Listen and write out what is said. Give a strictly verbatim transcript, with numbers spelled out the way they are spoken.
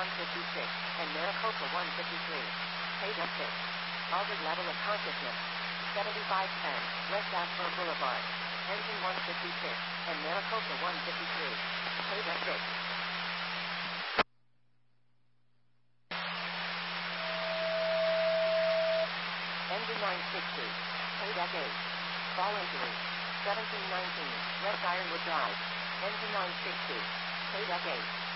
one fifty-six, and Maricopa one fifty-three. Paid at six. Altered level of consciousness. seventy-five ten, West Ashford Boulevard. Engine one fifty-six, and Maricopa one fifty-three. Paid at six. Engine nine sixty. Paid at eight. Fall injury. seventeen nineteen, West Ironwood Drive. Engine nine sixty. Paid at eight.